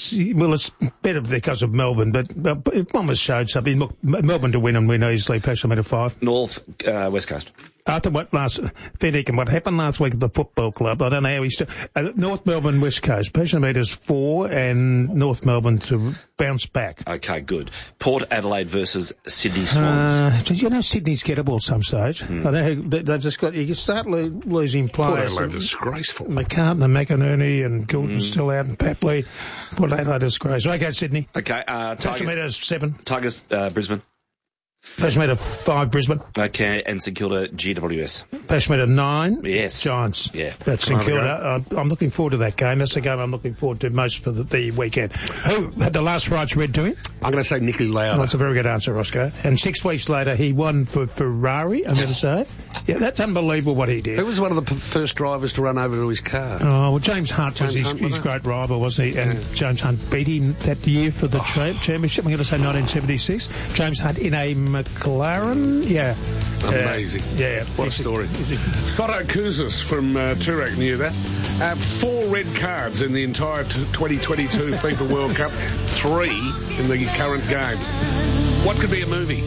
S24: it's, well, it's better because of Melbourne, but, but if Bombers showed something, look, Melbourne to win and win easily, Passion Meter five.
S2: North, uh, West Coast.
S24: After what last, Fenwick and what happened last week at the football club, I don't know how he's, uh, North Melbourne, West Coast, Passion Meters four and North Melbourne to bounce back.
S2: Okay, good. Port Adelaide versus Sydney Swans.
S24: Uh, you know, Sydney's gettable at some stage. Mm. I know they've just got, you can start lo- losing players.
S1: Port Adelaide is disgraceful.
S24: McCartan and McInerney and Gilton's mm. still out and Papley. Port Adelaide is disgraceful. Okay, Sydney.
S2: Okay, uh, Tigers.
S24: Passion Meters seven.
S2: Tigers, uh, Brisbane.
S24: Passion Meter five, Brisbane.
S2: Okay, and St Kilda, G W S.
S24: Passion Meter nine.
S2: Yes.
S24: Giants.
S2: Yeah.
S24: That's St Kilda. I'm looking forward to that game. That's the game I'm looking forward to most for the, the weekend. Who had the last rights read to him?
S1: I'm going to say Nicky Lauda.
S24: Oh, that's a very good answer, Roscoe. And six weeks later, he won for Ferrari, I'm going to say. Yeah, that's unbelievable what he did.
S1: Who was one of the p- first drivers to run over to his car?
S24: Oh, well, James Hunt
S1: James
S24: was his,
S1: Hunt,
S24: his
S1: wasn't
S24: great rival, wasn't he? And
S1: yeah.
S24: James Hunt beat him that year for the oh. championship. I'm going to say nineteen seventy-six. James Hunt in a McLaren. Yeah.
S1: Amazing.
S24: Uh, yeah.
S1: What a story. Foto Kouzis from uh, Turek knew that. Uh, four red cards in the entire t- twenty twenty-two FIFA World Cup. Three in the current game. What could be a movie?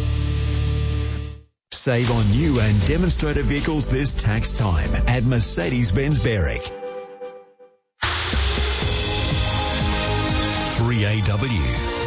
S12: Save on new and demonstrator vehicles this tax time at Mercedes-Benz Berwick. three A W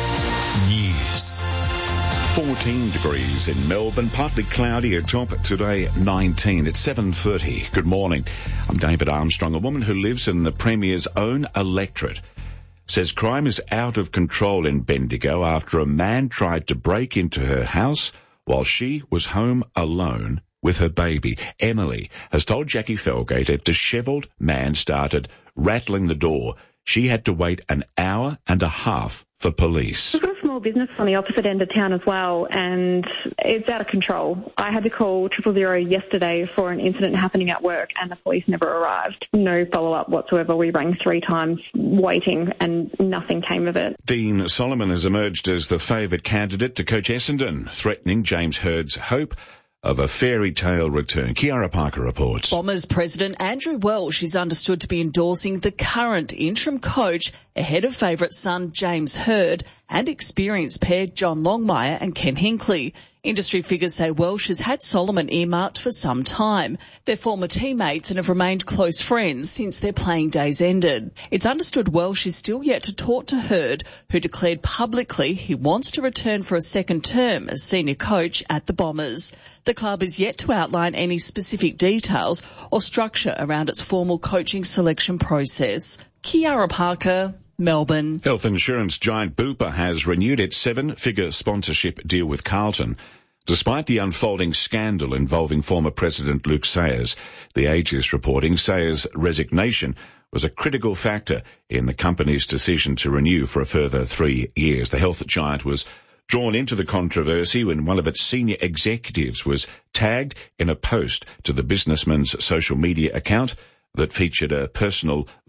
S12: News.
S3: fourteen degrees in Melbourne, partly cloudy, a top today nineteen. It's seven thirty. Good morning. I'm David Armstrong. A woman who lives in the Premier's own electorate says crime is out of control in Bendigo after a man tried to break into her house while she was home alone with her baby. Emily has told Jackie Felgate a dishevelled man started rattling the door. She had to wait an hour and a half for police.
S6: We've got a small business on the opposite end of town as well, and it's out of control. I had to call triple zero yesterday for an incident happening at work, and the police never arrived. No follow-up whatsoever. We rang three times waiting, and nothing came of it.
S3: Dean Solomon has emerged as the favoured candidate to coach Essendon, threatening James Hird's hope of a fairy tale return. Kiara Parker reports.
S8: Bombers president Andrew Welsh is understood to be endorsing the current interim coach ahead of favourite son James Hird and experienced pair John Longmire and Ken Hinkley. Industry figures say Welsh has had Solomon earmarked for some time. They're former teammates and have remained close friends since their playing days ended. It's understood Welsh is still yet to talk to Hird, who declared publicly he wants to return for a second term as senior coach at the Bombers. The club is yet to outline any specific details or structure around its formal coaching selection process. Kiara Parker, Melbourne.
S3: Health insurance giant Bupa has renewed its seven-figure sponsorship deal with Carlton. Despite the unfolding scandal involving former President Luke Sayers, The Age is reporting Sayers' resignation was a critical factor in the company's decision to renew for a further three years. The health giant was drawn into the controversy when one of its senior executives was tagged in a post to the businessman's social media account that featured a personal